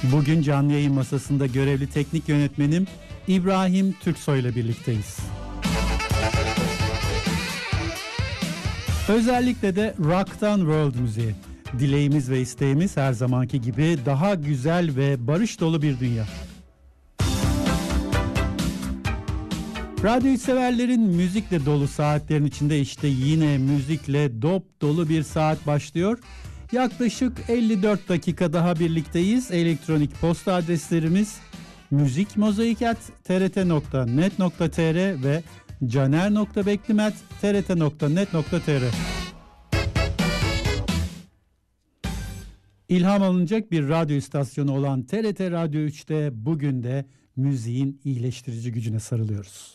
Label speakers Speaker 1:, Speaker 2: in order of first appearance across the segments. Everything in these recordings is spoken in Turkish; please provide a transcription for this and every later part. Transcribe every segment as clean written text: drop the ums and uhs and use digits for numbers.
Speaker 1: Bugün canlı yayın masasında görevli teknik yönetmenim İbrahim Türksoy ile birlikteyiz. Özellikle de Rock'tan World müziği. Dileğimiz ve isteğimiz her zamanki gibi daha güzel ve barış dolu bir dünya. Radyo severlerin müzikle dolu saatlerin içinde işte yine müzikle dop dolu bir saat başlıyor. Yaklaşık 54 dakika daha birlikteyiz. Elektronik posta adreslerimiz müzikmozaik@trt.net.tr ve caner.beklimet@trt.net.tr. İlham alınacak bir radyo istasyonu olan TRT Radyo 3'te bugün de müziğin iyileştirici gücüne sarılıyoruz.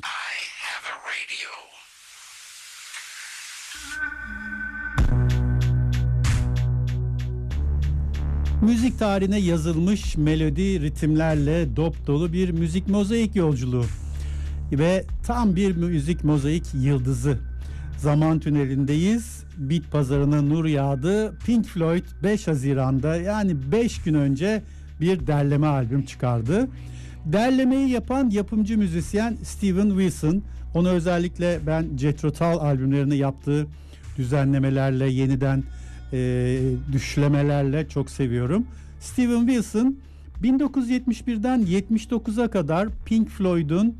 Speaker 1: Müzik tarihine yazılmış melodi ritimlerle dop dolu bir müzik mozaik yolculuğu ve tam bir müzik mozaik yıldızı. Zaman tünelindeyiz. Bit pazarına nur yağdı. Pink Floyd 5 Haziran'da yani 5 gün önce bir derleme albüm çıkardı. Derlemeyi yapan yapımcı müzisyen Steven Wilson. Onu özellikle ben Jethro Tull albümlerini yaptığı düzenlemelerle, yeniden düşlemelerle çok seviyorum. Steven Wilson 1971'den 79'a kadar Pink Floyd'un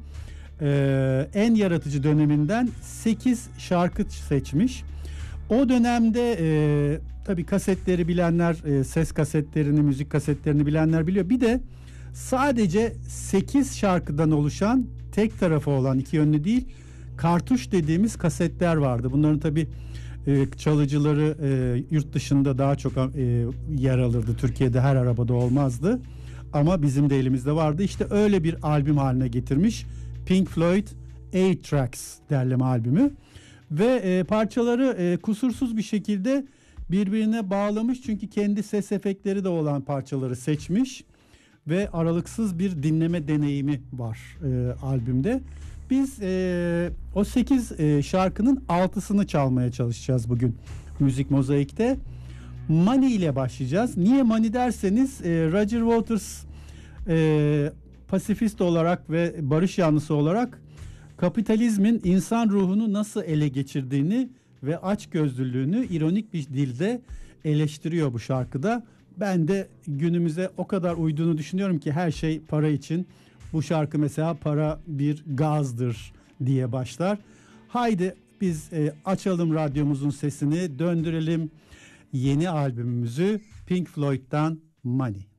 Speaker 1: en yaratıcı döneminden 8 şarkı seçmiş. O dönemde tabii kasetleri bilenler, ses kasetlerini, müzik kasetlerini bilenler biliyor. Bir de sadece 8 şarkıdan oluşan, tek tarafı olan, iki yönlü değil, kartuş dediğimiz kasetler vardı. Bunların tabii çalıcıları yurt dışında daha çok yer alırdı. Türkiye'de her arabada olmazdı. Ama bizim de elimizde vardı. İşte öyle bir albüm haline getirmiş Pink Floyd 8 Tracks derleme albümü. Ve parçaları kusursuz bir şekilde birbirine bağlamış. Çünkü kendi ses efektleri de olan parçaları seçmiş. Ve aralıksız bir dinleme deneyimi var albümde. Biz o 8 şarkının 6'sını çalmaya çalışacağız bugün Müzik Mozaik'te. Money ile başlayacağız. Niye Money derseniz Roger Waters pasifist olarak ve barış yanlısı olarak kapitalizmin insan ruhunu nasıl ele geçirdiğini ve açgözlülüğünü ironik bir dilde eleştiriyor bu şarkıda. Ben de günümüze o kadar uyduğunu düşünüyorum ki her şey para için. Bu şarkı mesela para bir gazdır diye başlar. Haydi biz açalım radyomuzun sesini, döndürelim yeni albümümüzü Pink Floyd'dan Money.